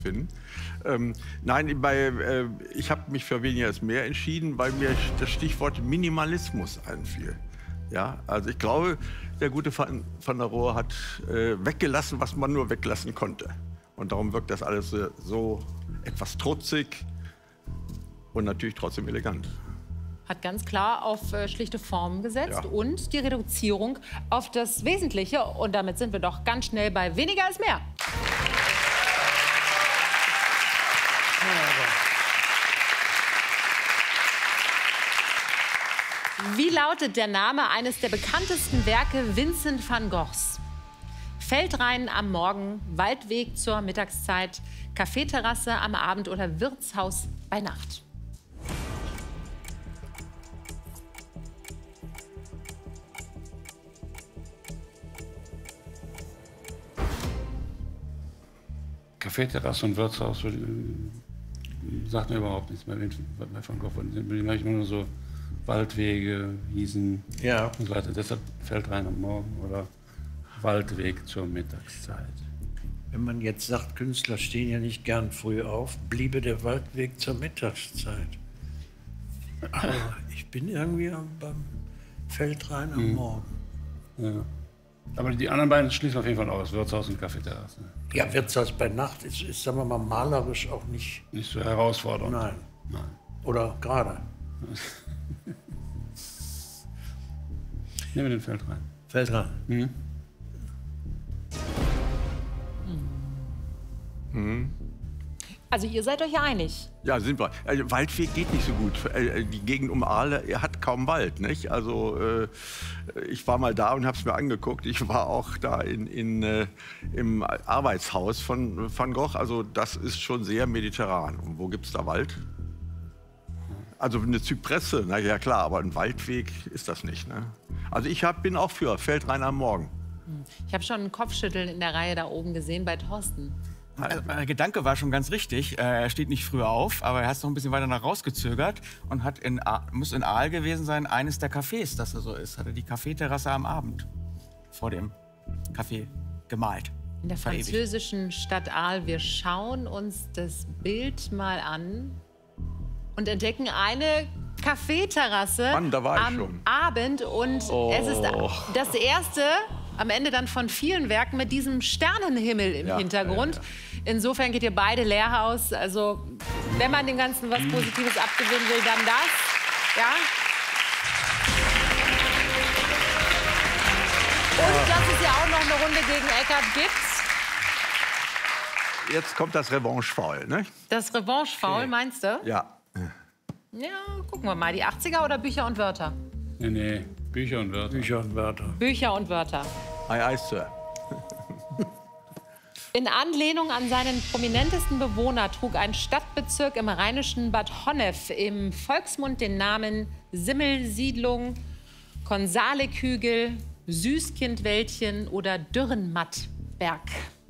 finden. Ich habe mich für weniger ist mehr entschieden, weil mir das Stichwort Minimalismus einfiel. Ja, also ich glaube, der gute Van der Rohe hat weggelassen, was man nur weglassen konnte. Und darum wirkt das alles so etwas trutzig und natürlich trotzdem elegant. Hat ganz klar auf schlichte Formen gesetzt und die Reduzierung auf das Wesentliche. Und damit sind wir doch ganz schnell bei weniger ist mehr. Wie lautet der Name eines der bekanntesten Werke Vincent van Goghs? Feldrein am Morgen, Waldweg zur Mittagszeit, Kaffeeterrasse am Abend oder Wirtshaus bei Nacht? Kaffeeterrasse und Wirtshaus sagt mir überhaupt nichts mehr. Bei Van Gogh bin ich immer nur so Waldwege, Wiesen und so weiter. Deshalb Feldrein am Morgen oder Waldweg zur Mittagszeit. Wenn man jetzt sagt, Künstler stehen ja nicht gern früh auf, bliebe der Waldweg zur Mittagszeit. Aber ich bin irgendwie beim Feldrein am Morgen. Ja. Aber die anderen beiden schließen auf jeden Fall aus, Wirtshaus und Kaffeeterrasse. Ja, Wirtshaus bei Nacht ist, sagen wir mal, malerisch auch nicht... Nicht so herausfordernd. Nein. Nein. Oder gerade. Nehmen wir den Feldrein. Feldrein. Mhm. Also ihr seid euch ja einig. Ja, sind wir. Waldweg geht nicht so gut. Die Gegend um Ahle hat kaum Wald, nicht? Also ich war mal da und habe es mir angeguckt. Ich war auch da im Arbeitshaus von Van Gogh. Also das ist schon sehr mediterran. Und wo gibt es da Wald? Also eine Zypresse, na ja klar, aber ein Waldweg ist das nicht. Ne? Also ich bin auch für Feldrein am Morgen. Ich habe schon ein Kopfschütteln in der Reihe da oben gesehen bei Thorsten. Also, mein Gedanke war schon ganz richtig. Er steht nicht früher auf, aber er hat es noch ein bisschen weiter nach rausgezögert und muss in Aal gewesen sein, eines der Cafés, das er so ist. Hat er die Kaffeeterrasse am Abend vor dem Café gemalt. In der französischen Stadt Aal. Wir schauen uns das Bild mal an und entdecken eine Kaffeeterrasse am Abend. Und es ist das erste, am Ende dann von vielen Werken mit diesem Sternenhimmel im Hintergrund. Insofern geht ihr beide leer aus. Also wenn man dem Ganzen was Positives abgewinnen will, dann das. Ja? Und dass es ja auch noch eine Runde gegen Eckart gibt. Jetzt kommt das Revanche-Foul, ne? Das Revanche-Foul, meinst du? Ja. Ja, gucken wir mal. Die 80er oder Bücher und Wörter? Nee, Bücher und Wörter. Bücher und Wörter. Bücher und Wörter. Aye, aye, Sir. In Anlehnung an seinen prominentesten Bewohner trug ein Stadtbezirk im rheinischen Bad Honnef im Volksmund den Namen Simmelsiedlung, Konsalek-Hügel, Süßkindwäldchen oder Dürrenmattberg.